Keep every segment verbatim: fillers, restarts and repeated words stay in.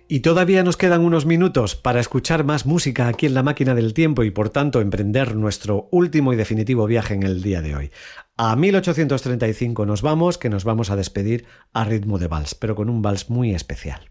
Y todavía nos quedan unos minutos para escuchar más música aquí en La Máquina del Tiempo y por tanto emprender nuestro último y definitivo viaje en el día de hoy. A mil ochocientos treinta y cinco nos vamos, que nos vamos a despedir a ritmo de vals, pero con un vals muy especial.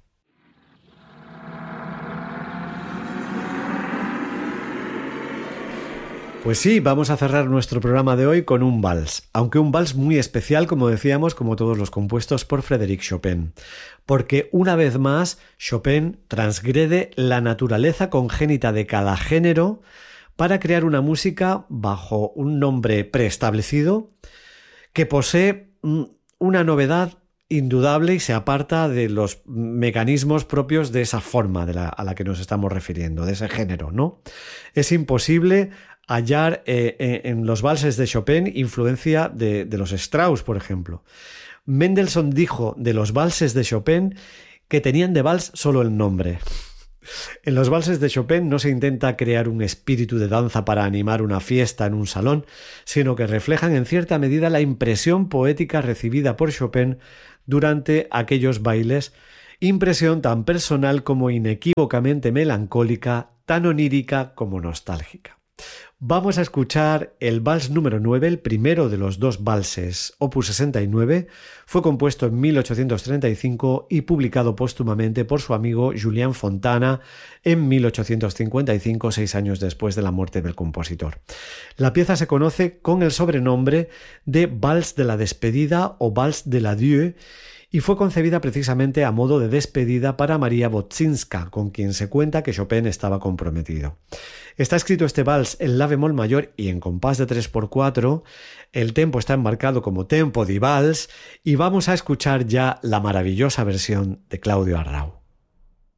Pues sí, vamos a cerrar nuestro programa de hoy con un vals, aunque un vals muy especial, como decíamos, como todos los compuestos por Frédéric Chopin, porque una vez más Chopin transgrede la naturaleza congénita de cada género para crear una música bajo un nombre preestablecido que posee una novedad indudable y se aparta de los mecanismos propios de esa forma de la, a la que nos estamos refiriendo, de ese género, ¿no? Es imposible hallar eh, en los valses de Chopin influencia de, de los Strauss, por ejemplo. Mendelssohn dijo de los valses de Chopin que tenían de vals solo el nombre. En los valses de Chopin no se intenta crear un espíritu de danza para animar una fiesta en un salón, sino que reflejan en cierta medida la impresión poética recibida por Chopin durante aquellos bailes, impresión tan personal como inequívocamente melancólica, tan onírica como nostálgica. Vamos a escuchar el vals número nueve, el primero de los dos valses, opus sesenta y nueve, fue compuesto en mil ochocientos treinta y cinco y publicado póstumamente por su amigo Julien Fontana en mil ochocientos cincuenta y cinco, seis años después de la muerte del compositor. La pieza se conoce con el sobrenombre de Vals de la Despedida o Vals de l'Adieu y fue concebida precisamente a modo de despedida para María Wodzinska, con quien se cuenta que Chopin estaba comprometido. Está escrito este vals en la bemol mayor y en compás de tres por cuatro, el tempo está enmarcado como tempo di vals y vamos a escuchar ya la maravillosa versión de Claudio Arrau.